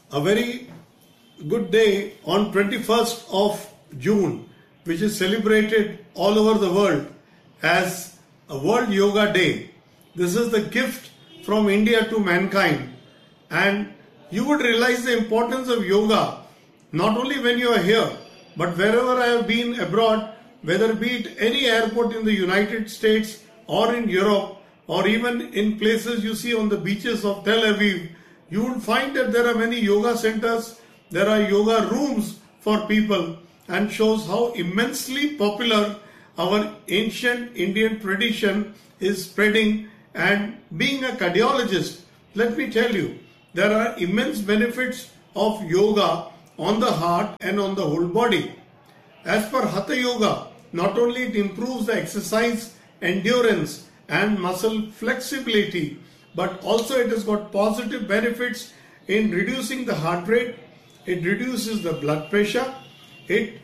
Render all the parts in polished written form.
a very good day on 21st of June, which is celebrated all over the world as a World Yoga Day. This is the gift from India to mankind, and you would realize the importance of yoga not only when you are here, but wherever I have been abroad, whether be it any airport in the United States or in Europe, or even in places you see on the beaches of Tel Aviv, you will find that there are many yoga centers, there are yoga rooms for people, and shows how immensely popular our ancient Indian tradition is spreading. And being a cardiologist, let me tell you, there are immense benefits of yoga on the heart and on the whole body. As per Hatha Yoga, not only it improves the exercise endurance and muscle flexibility, but also it has got positive benefits in reducing the heart rate, it reduces the blood pressure, it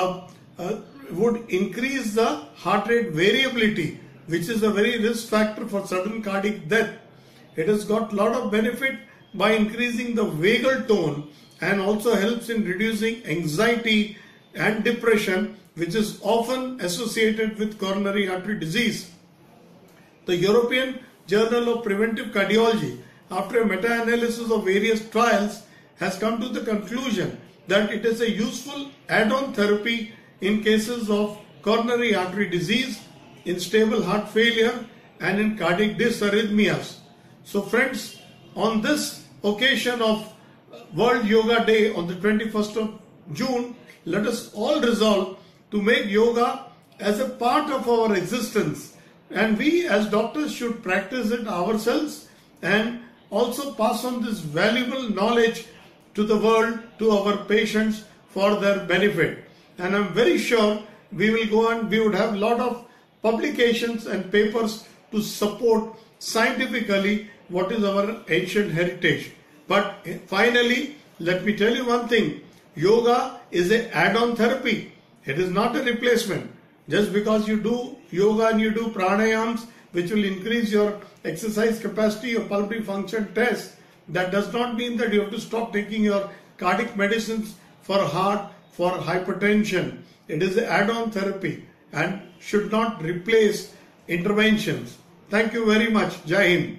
would increase the heart rate variability, which is a very risk factor for sudden cardiac death. It has got a lot of benefit by increasing the vagal tone and also helps in reducing anxiety and depression, which is often associated with coronary artery disease. The European Journal of Preventive Cardiology, after a meta-analysis of various trials, has come to the conclusion that it is a useful add-on therapy in cases of coronary artery disease, in stable heart failure, and in cardiac dysarrhythmias. So friends, on this occasion of World Yoga Day on the 21st of June, let us all resolve to make yoga as a part of our existence, and we as doctors should practice it ourselves and also pass on this valuable knowledge to the world, to our patients, for their benefit. And I'm very sure we will go on, we would have a lot of publications and papers to support scientifically what is our ancient heritage. But finally, let me tell you one thing, yoga is an add-on therapy. It is not a replacement. Just because you do yoga and you do pranayams, which will increase your exercise capacity, your pulmonary function test, that does not mean that you have to stop taking your cardiac medicines for heart, for hypertension. It is an add-on therapy and should not replace interventions. Thank you very much. Jai Hind.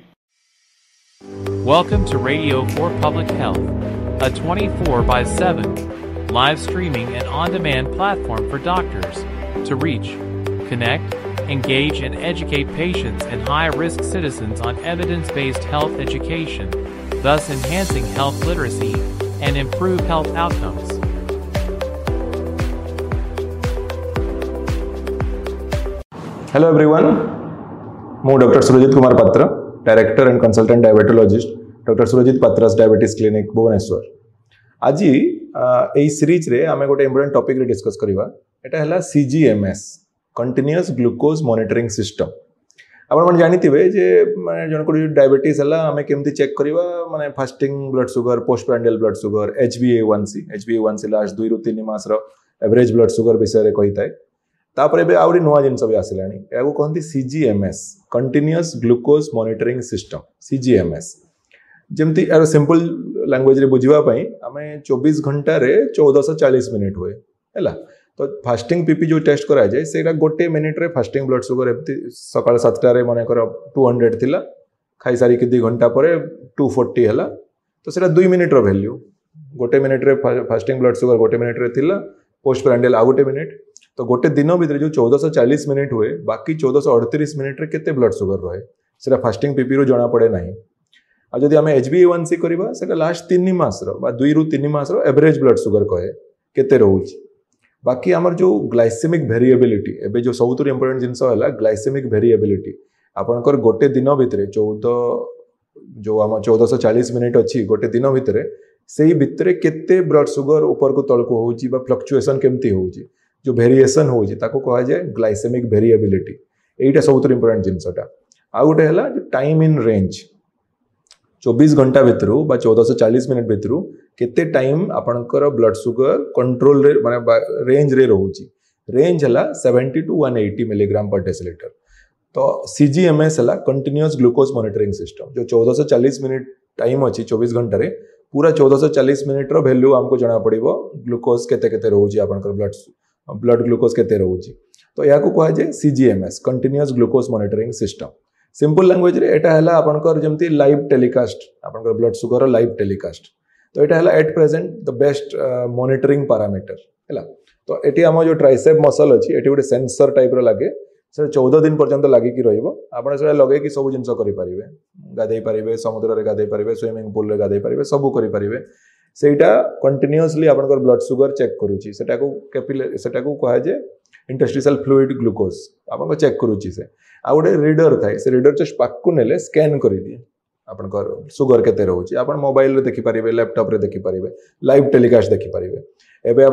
Welcome to Radio for Public Health, a 24/7 live streaming and on-demand platform for doctors to reach, connect, engage, and educate patients and high-risk citizens on evidence-based health education, thus enhancing health literacy and improve health outcomes. Hello everyone, ମୁଁ Dr. Surajit Kumar Patra, Director and Consultant Diabetologist, Dr. Surajit Patra's Diabetes Clinic, Bhubaneswar. आज এই series रे आमे गोटे important topic रे discuss करिवा एटा हला CGMS continuous glucose monitoring system आपण मन जानिथिबे जे माने जन को डायबिटीज हला आमे केमती चेक करिवा माने fasting blood sugar postprandial blood sugar HbA1c last 2 रु 3 मास रो एवरेज ब्लड शुगर विषय रे कहिताय तापर एबे आउरी नवा जिंस भी आसिलानी याको कहंती CGMS continuous glucose monitoring system CGMS जेमती यार सिंपल लैंग्वेज रे बुझिबा पई आमे 24 घंटा रे 1440 मिनिट हुए हैला तो फास्टिंग पीपी जो टेस्ट करा जाय सेटा गोटे मिनिट रे फास्टिंग ब्लड शुगर एमती सकाळ 7टा रे माने कर 200 थिला खाई सारी के 2 घंटा परे 240 हला तो सेटा 2 मिनिट रो वैल्यू गोटे मिनिट रे फास्टिंग ब्लड शुगर गोटे मिनिट रे थिला पोस्टप्रांडियल आ गोटे मिनिट तो गोटे दिन भीतर जो 1440 मिनिट हुए बाकी 1438 मिनिट रे केते ब्लड शुगर रहे सेटा फास्टिंग पीपी रो जणा पड़े नाही आ जदि आमे HbA1c करबा सेटा लास्ट 3 मास रो बा 2 रु 3 मास रो एवरेज ब्लड शुगर कहे केते रहउची बाकी हमर जो ग्लाइसेमिक वेरिएबिलिटी एबे जो सबुतुर इंपोर्टेंट जिंस हला ग्लाइसेमिक वेरिएबिलिटी आपनकर गोटे दिन भीतर 14 जो हम 1440 मिनिट अछि गोटे दिन भीतर सेही भीतर केते ब्लड शुगर ऊपर को तळ को होउची बा फ्लक्चुएशन केमती होउची जो वेरिएशन होउची ताको कहा जाय ग्लाइसेमिक वेरिएबिलिटी एटा सबुतुर इंपोर्टेंट जिंसटा आ गोटे हला टाइम इन रेंज 24 घंटा भीतर बा 1440 मिनिट भीतर केते टाइम आपनकर ब्लड शुगर कंट्रोल रे माने रेंज रे रहउची रेंज हला 70 टू 180 मिलीग्राम पर डेसिलीटर तो CGMS हला कंटीन्यूअस ग्लूकोज मॉनिटरिंग सिस्टम जो 1440 मिनिट टाइम अछि 24 घंटा रे पूरा 1440 मिनिट रो वैल्यू हमको जना पड़िबो ग्लूकोज केते केते रहउची आपनकर ब्लड ग्लूकोज केते रहउची। तो या को कहा जाय सीजीएमएस continuous glucose monitoring system. Simple language रे एटा हला आपनकर जेमती लाइव टेलीकास्ट आपनकर ब्लड शुगर लाइव टेलीकास्ट। तो एटा हला at present the best monitoring parameter हला। तो एटी हम जो ट्राइसेप मसल अछि एटी गोटे सेंसर टाइप रो लागे से 14 दिन पर्यंत लागी कि रहिबो। आपण से लगे कि सब जिंस करि परिबे गाधै परिबे समुद्र रे गाधै परिबे स्विमिंग पूल रे गाधै परिबे सब करि परिबे। सेटा कंटीन्यूअसली आपनकर ब्लड शुगर चेक करूची सेटा को कहा जे इंटरस्टिशियल फ्लूइड ग्लूकोज आपन को चेक करूची से आ गोटे रीडर थाए से रीडर जस्ट पाक नेले स्कैन करि दिए आपनकर शुगर केते रहउची। आपन मोबाइल रे देखि परिबे लैपटॉप रे देखि परिबे लाइव टेलीकास्ट देखि परिबे। एबे